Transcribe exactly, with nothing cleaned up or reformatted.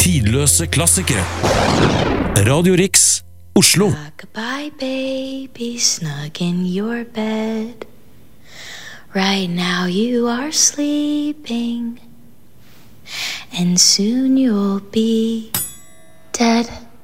Tidløse klassikere. Radio Rix, Oslo. Goodbye, baby, snug in your bed. Right now you are sleeping, and soon you'll be dead.